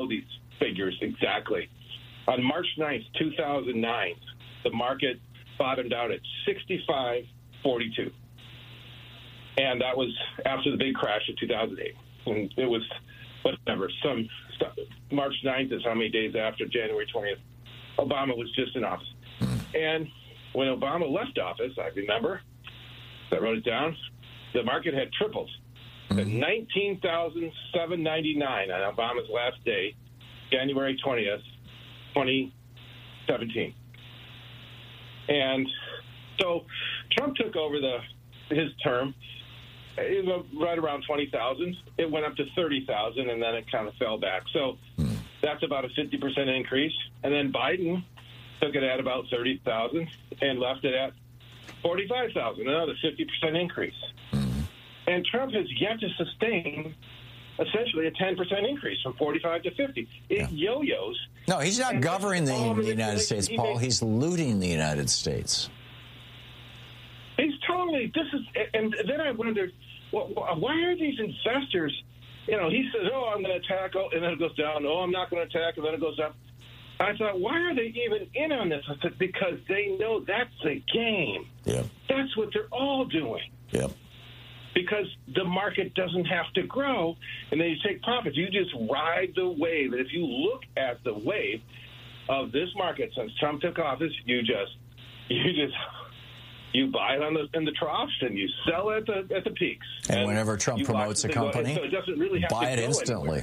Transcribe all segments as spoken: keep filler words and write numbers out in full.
these figures exactly. On March ninth, two thousand nine, the market bottomed out at sixty-five forty-two. And that was after the big crash of two thousand eight. And it was, whatever, some March ninth is how many days after January twentieth. Obama was just in office. And when Obama left office, I remember, I wrote it down, the market had tripled to nineteen thousand seven hundred ninety-nine on Obama's last day, January twentieth, twenty seventeen. And so Trump took over the his term. It was right around twenty thousand. It went up to thirty thousand, and then it kind of fell back. So that's about a fifty percent increase. And then Biden took it at about thirty thousand and left it at forty-five thousand, another fifty percent increase. And Trump has yet to sustain essentially a ten percent increase from forty-five to fifty. It yeah. yo-yos. No, he's not governing the, the United States, he Paul. Makes, he's looting the United States. He's totally, this is, and then I wondered, well, why are these investors, you know, he says, oh, I'm going to attack, oh, and then it goes down. Oh, I'm not going to attack, and then it goes up. I thought, why are they even in on this? I said, because they know that's a game. Yeah. That's what they're all doing. Yeah. Because the market doesn't have to grow, and then you take profits. You just ride the wave. And if you look at the wave of this market since Trump took office, you just, you just, you buy it on the in the troughs and you sell it at the at the peaks. And, and whenever Trump promotes a company, so it doesn't really have buy to it instantly. Anywhere.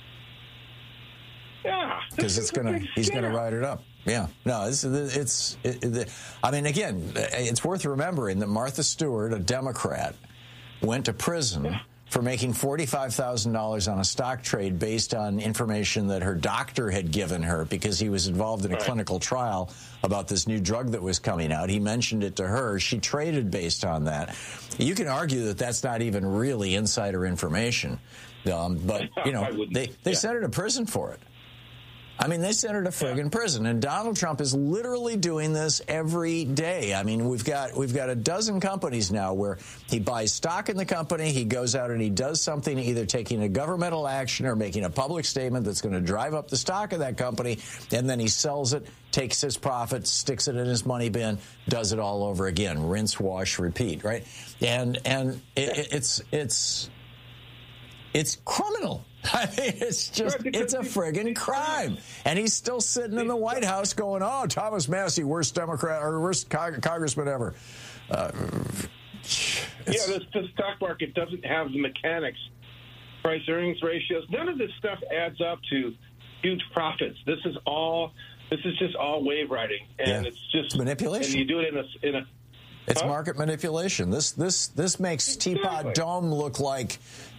Yeah, because it's gonna he's gonna ride it up. Yeah, no, it's it's. It, it, I mean, again, it's worth remembering that Martha Stewart, a Democrat, went to prison yeah. for making forty-five thousand dollars on a stock trade based on information that her doctor had given her because he was involved in a right. clinical trial about this new drug that was coming out. He mentioned it to her. She traded based on that. You can argue that that's not even really insider information, um, but you know they they yeah. sent her to prison for it. I mean, they sent her to friggin' prison, and Donald Trump is literally doing this every day. I mean, we've got we've got a dozen companies now where he buys stock in the company, he goes out and he does something, either taking a governmental action or making a public statement that's going to drive up the stock of that company, and then he sells it, takes his profit, sticks it in his money bin, does it all over again, rinse, wash, repeat, right? And and it, it's it's it's criminal. I mean, it's just, right, it's a friggin' crime. And he's still sitting in the White House going, oh, Thomas Massie, worst Democrat or worst con- congressman ever. Uh, yeah, the, the stock market doesn't have the mechanics, price-earnings ratios. None of this stuff adds up to huge profits. This is all, this is just all wave riding. And yeah. it's just it's manipulation. And you do it in a, in a It's huh? market manipulation. This this this makes exactly. Teapot Dome look like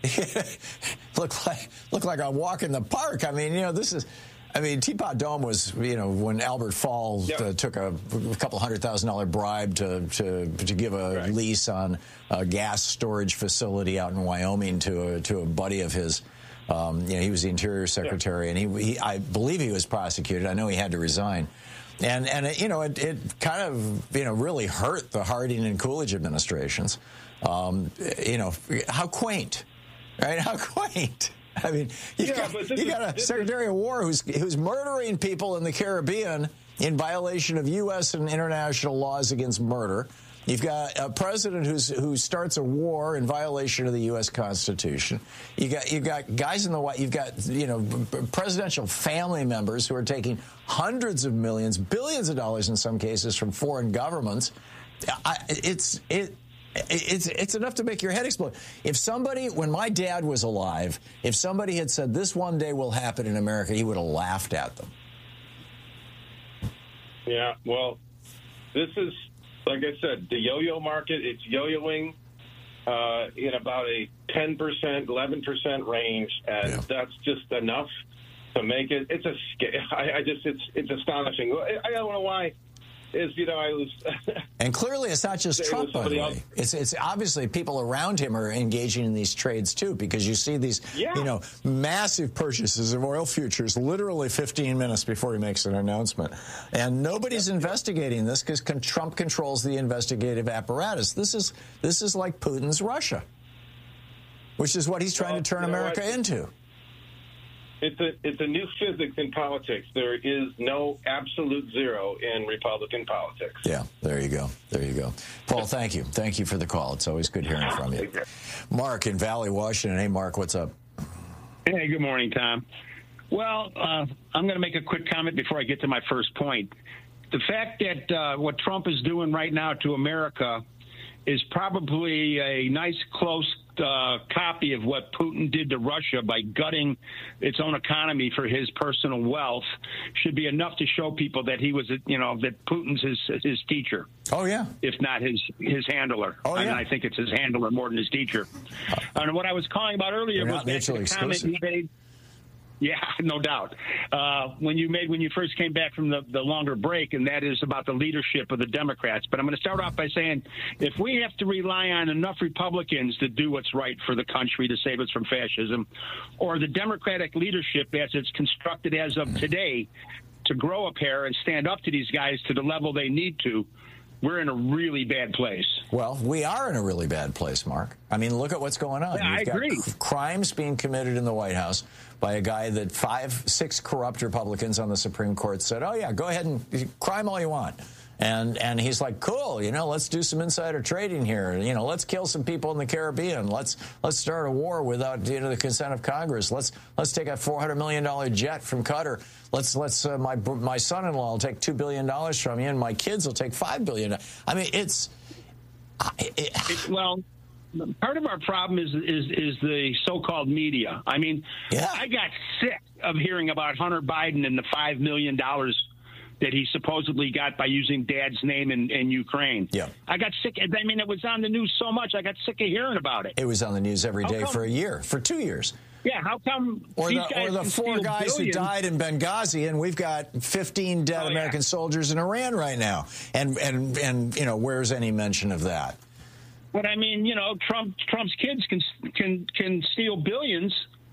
look like look like a walk in the park. I mean, you know, this is. I mean, Teapot Dome was, you know, when Albert Falls yep. uh, took a, a couple hundred thousand dollar bribe to to to give a right. lease on a gas storage facility out in Wyoming to a, to a buddy of his. Um, you know, he was the Interior Secretary, yeah. and he, he I believe he was prosecuted. I know he had to resign. And, and it, you know, it, it kind of, you know, really hurt the Harding and Coolidge administrations. Um, you know, how quaint, right? How quaint. I mean, you've yeah, got, you got a Secretary is... of War who's, who's murdering people in the Caribbean in violation of U S and international laws against murder. You've got a president who's who starts a war in violation of the U S Constitution. You got you got guys in the White. You've got you know presidential family members who are taking hundreds of millions, billions of dollars in some cases from foreign governments. I, it's it. It's it's enough to make your head explode. If somebody, when my dad was alive, if somebody had said this one day will happen in America, he would have laughed at them. Yeah, well, this is. Like I said, the yo-yo market, it's yo-yoing uh, in about a ten percent, eleven percent range, and yeah. that's just enough to make it. It's a, I, I just, it's, it's astonishing. I, I don't know why. Is you know I was, and clearly it's not just Trump. By the way, else. it's it's obviously people around him are engaging in these trades too, because you see these yeah. you know massive purchases of oil futures literally fifteen minutes before he makes an announcement, and nobody's yeah. investigating this because con- Trump controls the investigative apparatus. This is this is like Putin's Russia, which is what he's trying well, to turn you know America what? into. It's a it's a new physics in politics. There is no absolute zero in Republican politics. Yeah, there you go. There you go. Paul, thank you. Thank you for the call. It's always good hearing from you. Mark in Valley, Washington. Hey, Mark, what's up? Hey, good morning, Tom. Well, uh, I'm going to make a quick comment before I get to my first point. The fact that uh, what Trump is doing right now to America is probably a nice, close uh, copy of what Putin did to Russia by gutting its own economy for his personal wealth, should be enough to show people that he was, you know, that Putin's his his teacher. Oh, yeah. If not his his handler. Oh, yeah. And I think it's his handler more than his teacher. And what I was calling about earlier They're was not mutually the comment exclusive. you made. Yeah, no doubt. Uh, when you made when you first came back from the, the longer break, and that is about the leadership of the Democrats. But I'm going to start off by saying, if we have to rely on enough Republicans to do what's right for the country to save us from fascism, or the Democratic leadership as it's constructed as of today to grow a pair and stand up to these guys to the level they need to, we're in a really bad place. Well, we are in a really bad place, Mark. I mean, look at what's going on. Yeah, You've I agree. got crimes being committed in the White House by a guy that five, six corrupt Republicans on the Supreme Court said, oh, yeah, go ahead and crime all you want. And and he's like, cool, you know, let's do some insider trading here. You know, let's kill some people in the Caribbean. Let's let's start a war without, you know, the consent of Congress. Let's let's take a four hundred million dollars jet from Qatar. Let's let's uh, my my son-in-law will take two billion dollars from you, and my kids will take five billion dollars. I mean, it's it, it, well. Part of our problem is is is the so-called media. I mean, yeah. I got sick of hearing about Hunter Biden and the five million dollars that he supposedly got by using Dad's name in, in Ukraine. Yeah. I got sick. I mean, it was on the news so much, I got sick of hearing about it. It was on the news every day for a year, for two years. Yeah, how come Or these the, guys or the can four steal guys billions? who died in Benghazi, and we've got fifteen dead Oh, American yeah. soldiers in Iran right now. And, and, and, you know, where's any mention of that? But I mean, you know, Trump Trump's kids can can can steal billions,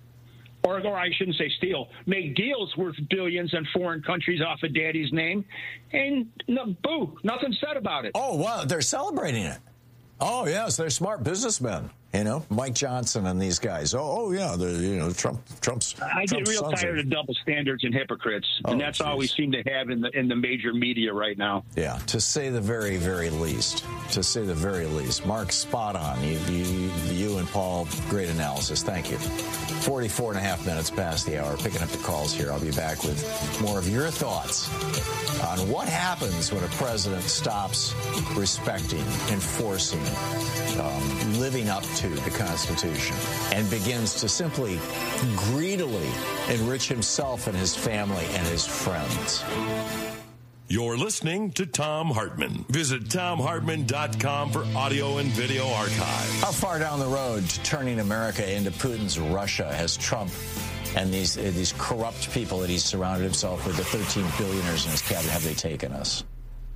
or or I shouldn't say steal, make deals worth billions in foreign countries off of Daddy's name, and no, boo, nothing said about it. Oh, wow, they're celebrating it. Oh, yes, they're smart businessmen. You know, Mike Johnson and these guys. Oh, oh yeah, the you know Trump, Trump's. I Trump's get real sons tired are, of double standards and hypocrites, Oh, and that's geez. all we seem to have in the in the major media right now. Yeah, to say the very, very least. To say the very least. Mark, spot on. You, you, you and Paul, great analysis. Thank you. forty-four and a half minutes past the hour. Picking up the calls here. I'll be back with more of your thoughts on what happens when a president stops respecting, enforcing, um, living up to the Constitution and begins to simply greedily enrich himself and his family and his friends. You're listening to Thom Hartmann. Visit Thom Hartmann dot com for audio and video archive. How far down the road to turning America into Putin's Russia has Trump and these uh, these corrupt people that he's surrounded himself with, the thirteen billionaires in his cabinet, have they taken us?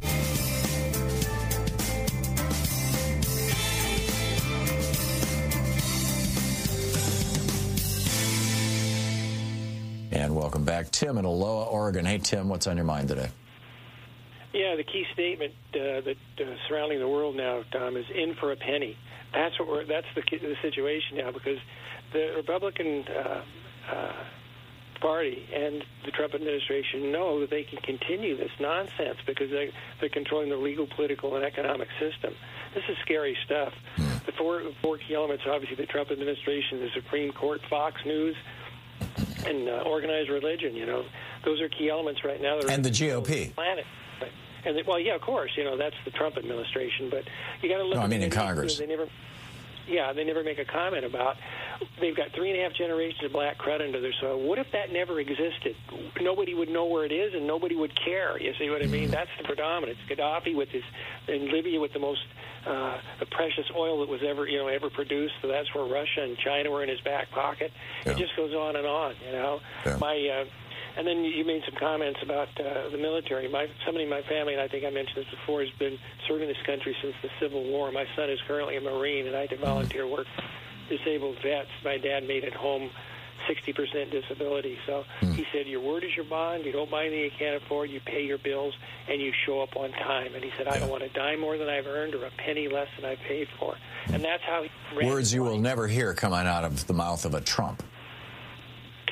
And welcome back. Tim in Aloha, Oregon. Hey, Tim, what's on your mind today? Yeah, the key statement uh, that uh, surrounding the world now, Tom, is in for a penny. That's what we're. That's the, the situation now, because the Republican uh, uh, Party and the Trump administration know that they can continue this nonsense because they, they're controlling the legal, political, and economic system. This is scary stuff. The four, four key elements, obviously, the Trump administration, the Supreme Court, Fox News, and uh, organized religion. You know, those are key elements right now. And the G O P. Planet. And they, well, yeah, of course, you know that's the Trump administration, but you got to look. No, at I mean the in Congress. They never, yeah, they never make a comment about. They've got three and a half generations of black credit under their soil. What if that never existed? Nobody would know where it is, and nobody would care. You see what I mean? That's the predominance. Gaddafi with his in Libya with the most uh, the precious oil that was ever you know ever produced. So that's where Russia and China were in his back pocket. Yeah. It just goes on and on. You know, Yeah. my. Uh, And then you made some comments about uh, the military. My, somebody in my family, and I think I mentioned this before, has been serving this country since the Civil War. My son is currently a Marine, and I did volunteer work for disabled vets. My dad made it home sixty percent disability. So he said, your word is your bond. You don't buy anything you can't afford. You pay your bills, and you show up on time. And he said, I don't want to die more than I've earned or a penny less than I paid for. And that's how he ran Words his you life. will never hear coming out of the mouth of a Trump.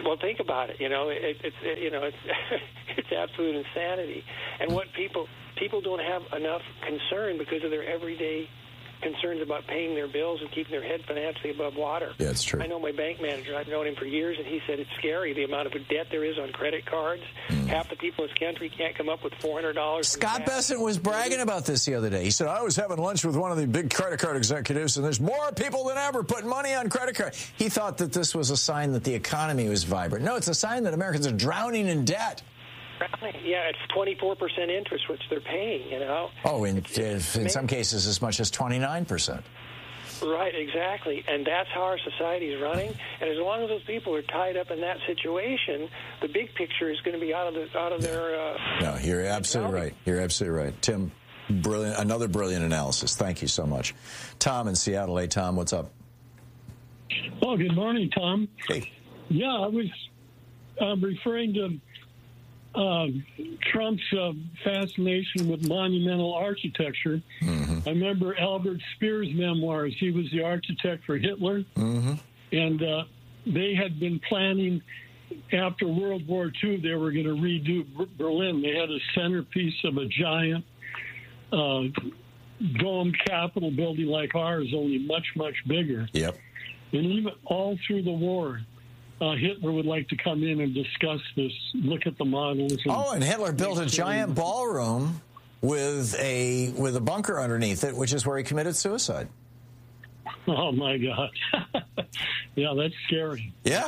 Well, think about it. You know, it, it's it, you know it's it's absolute insanity. And what people people don't have enough concern because of their everyday concerns about paying their bills and keeping their head financially above water. Yeah, it's true. I know my bank manager. I've known him for years, and he said it's scary the amount of debt there is on credit cards. Mm. Half the people in this country can't come up with four hundred dollars. Scott Bessent was bragging about this the other day. He said, I was having lunch with one of the big credit card executives, and there's more people than ever putting money on credit card. He thought that this was a sign that the economy was vibrant. No, it's a sign that Americans are drowning in debt. Yeah, it's twenty-four percent interest, which they're paying, you know. Oh, in, in some cases as much as twenty-nine percent. Right, exactly. And that's how our society is running. And as long as those people are tied up in that situation, the big picture is going to be out of the, out of their... Uh, no, you're absolutely right. You're absolutely right. Tim, brilliant, another brilliant analysis. Thank you so much. Tom in Seattle. Hey, Tom, what's up? Oh, good morning, Tom. Hey. Yeah, I was uh, referring to Uh, Trump's uh, fascination with monumental architecture. Mm-hmm. I remember Albert Speer's memoirs. He was the architect for Hitler. Mm-hmm. And uh, they had been planning, after World War Two, they were going to redo Berlin. They had a centerpiece of a giant uh, domed Capitol building like ours, only much, much bigger. Yep. And even all through the war, Uh, Hitler would like to come in and discuss this, look at the models. And oh, and Hitler built a giant ballroom with a with a bunker underneath it, which is where he committed suicide. Oh, my God. Yeah, that's scary. Yeah.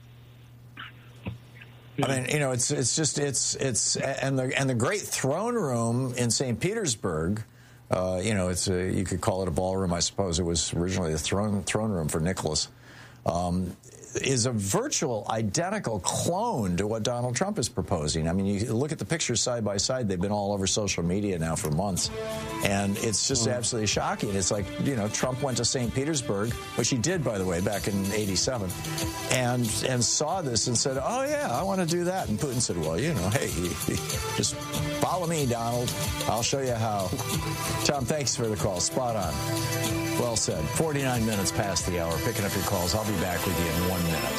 I mean, you know, it's it's just it's it's and the and the great throne room in Saint Petersburg. Uh, you know, it's a, you could call it a ballroom. I suppose it was originally a throne throne room for Nicholas. Um, is a virtual identical clone to what Donald Trump is proposing. I mean, you look at the pictures side by side. They've been all over social media now for months. And it's just oh. absolutely shocking. It's like, you know, Trump went to Saint Petersburg, which he did, by the way, back in eighty-seven, and and saw this and said, oh, yeah, I want to do that. And Putin said, well, you know, hey, just follow me, Donald. I'll show you how. Tom, thanks for the call. Spot on. Well said. forty-nine minutes past the hour. Picking up your calls. I'll be back with you in one minute.